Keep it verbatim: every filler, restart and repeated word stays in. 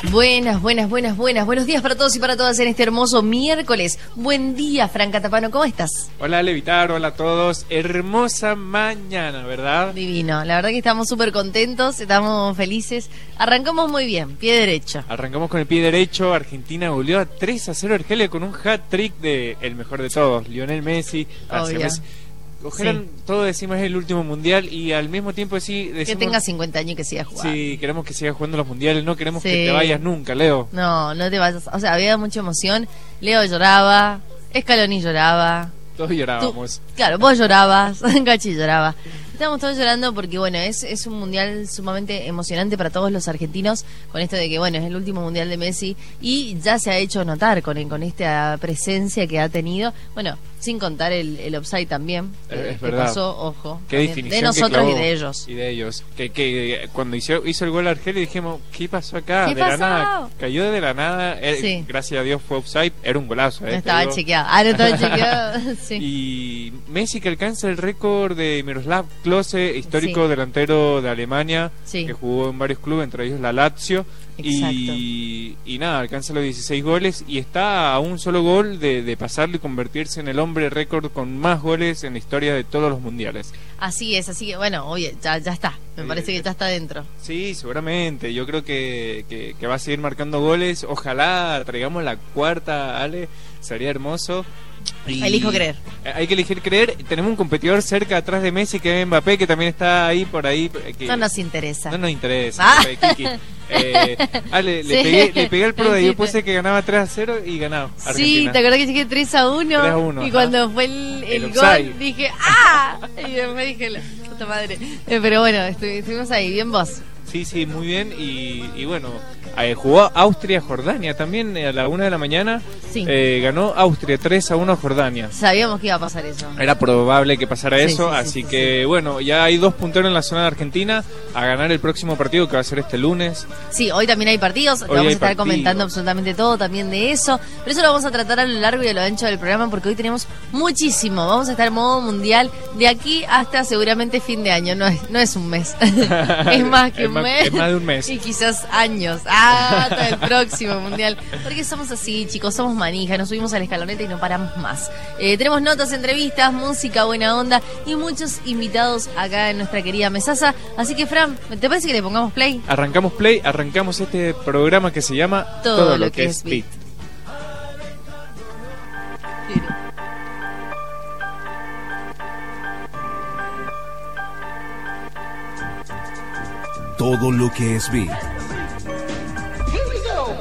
Buenas, buenas, buenas, buenas. Buenos días para todos y para todas en este hermoso miércoles. Buen día, Franca Tapano, ¿cómo estás? Hola, Levitar, hola a todos. Hermosa mañana, ¿verdad? Divino, la verdad que estamos súper contentos, estamos felices. Arrancamos muy bien, pie derecho. Arrancamos con el pie derecho. Argentina goleó a tres a cero a Argelia con un hat-trick de el mejor de todos, Lionel Messi. Obvio. Messi. Ojalá sí. Todos decimos es el último mundial y al mismo tiempo sí decimos, que tenga cincuenta años y que siga jugando. Sí, queremos que siga jugando los mundiales, no queremos sí. que te vayas nunca, Leo. No, no te vayas. O sea, había mucha emoción. Leo lloraba, Scaloni lloraba. Todos llorábamos. Tú, claro, vos llorabas, Gachi lloraba. Estamos todos llorando porque, bueno, es, es un mundial sumamente emocionante para todos los argentinos, con esto de que, bueno, es el último mundial de Messi y ya se ha hecho notar con, con esta presencia que ha tenido. Bueno, sin contar el, el offside también, eh, es que verdad. pasó, ojo, qué definición de nosotros que y de ellos. Y de ellos. Que, que cuando hizo, hizo el gol a Argelia dijimos, ¿qué pasó acá? ¿Qué de pasó? la nada, cayó de la nada. Eh, sí. Gracias a Dios fue offside, era un golazo. Eh, no estaba chequeado. Ah, no estaba chequeado. Sí. Y Messi que alcanza el récord de Miroslav Klose, histórico sí. delantero de Alemania, sí. que jugó en varios clubes, entre ellos la Lazio. Y, y nada, alcanza los dieciséis goles y está a un solo gol de, de pasarlo y convertirse en el hombre récord con más goles en la historia de todos los mundiales. Así es, así que bueno, oye, ya, ya está, me eh, parece que ya está dentro. Sí, seguramente, yo creo que, que, que va a seguir marcando goles, ojalá traigamos la cuarta, Ale, sería hermoso. Y elijo creer. Hay que elegir creer. Tenemos un competidor cerca atrás de Messi que es Mbappé, que también está ahí por ahí. Que no nos interesa. No nos interesa. Ah. Kiki. Eh, ah, le, sí. le, pegué, le pegué al pro de yo puse que ganaba tres a cero y ganaba Argentina. Sí, ¿te acordás que dije tres a uno? tres a uno, y ajá. cuando fue el, el, el gol dije ¡ah! Y después dije la puta madre. Eh, pero bueno, estuvimos ahí, bien vos. Sí, sí, muy bien. Y, y bueno, eh, jugó Austria-Jordania también a la una de la mañana. Sí. Eh, ganó Austria tres a uno a Jordania. Sabíamos que iba a pasar eso. Era probable que pasara sí, eso, sí, así sí, sí, que sí. bueno, ya hay dos punteros en la zona de Argentina a ganar el próximo partido que va a ser este lunes. Sí, hoy también hay partidos, hoy vamos a estar partido. comentando absolutamente todo también de eso, pero eso lo vamos a tratar a lo largo y a lo ancho del programa porque hoy tenemos muchísimo. Vamos a estar en modo mundial de aquí hasta seguramente fin de año, no es, no es un mes, es más que es un más, mes. Es más de un mes. Y quizás años, ah, hasta el próximo mundial, porque somos así, chicos, somos manija, nos subimos a la escaloneta y no paramos más. Eh, tenemos notas, entrevistas, música, buena onda y muchos invitados acá en nuestra querida mesaza, así que Fran, ¿te parece que le pongamos play? Arrancamos play, arrancamos este programa que se llama Todo, Todo lo, lo que, que es Beat. Todo lo que es Beat.